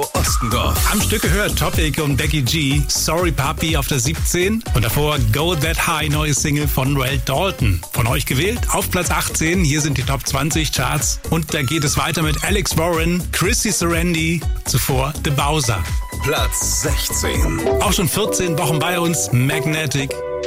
Ostendorf. Am Stück gehört Topic und Becky G, Sorry Papi auf der 17 und davor Go That High, neue Single von Noel Dalton. Von euch gewählt auf Platz 18, hier sind die Top 20 Charts und da geht es weiter mit Alex Warren, Chrissy Serendi, zuvor The Bowser. Platz 16. Auch schon 14 Wochen bei uns, Magnetic.